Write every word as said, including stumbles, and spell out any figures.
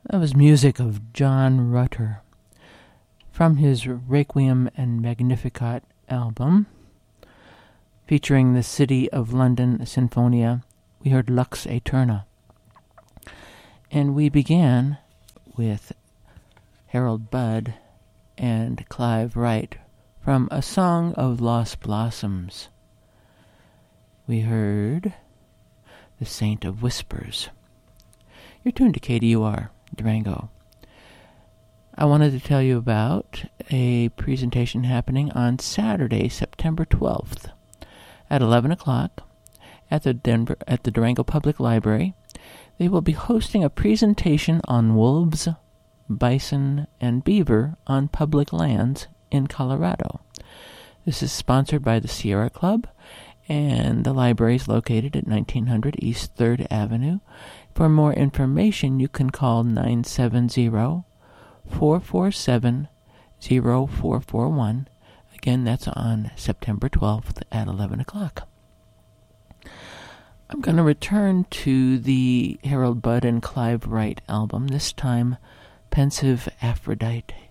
That was music of John Rutter from his Requiem and Magnificat album, featuring the City of London Sinfonia. We heard Lux Aeterna. And we began with Harold Budd and Clive Wright from A Song of Lost Blossoms. We heard The Saint of Whispers. You're tuned to K D U R, Durango. I wanted to tell you about a presentation happening on Saturday, September twelfth at eleven o'clock at the Denver at the Durango Public Library. They will be hosting a presentation on wolves, bison, and beaver on public lands in Colorado. This is sponsored by the Sierra Club, and the library is located at nineteen hundred East third Avenue. For more information, you can call nine seven zero, four four seven, zero four four one. Again, that's on September twelfth at eleven o'clock. I'm going to return to the Harold Budd and Clive Wright album, this time Pensive Aphrodite.